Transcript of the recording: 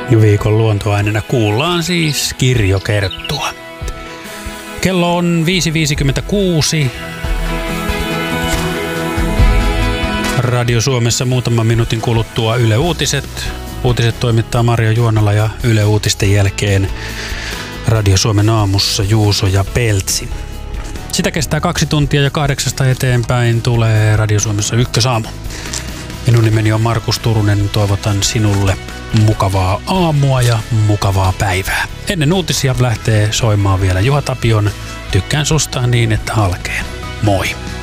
Viikon luontoaineena kuullaan siis kirjokerttua. Kello on 5.56. Radio Suomessa muutaman minuutin kuluttua Yle Uutiset. Uutiset toimittaa Marjo Juonala ja Yle Uutisten jälkeen Radio Suomen aamussa Juuso ja Peltsi. Sitä kestää 2 tuntia ja 8 eteenpäin tulee Radio Suomessa Ykkösaamu. Minun nimeni on Markus Turunen. Toivotan sinulle mukavaa aamua ja mukavaa päivää. Ennen uutisia lähtee soimaan vielä Juha Tapion Tykkään susta niin, että halkeen. Moi!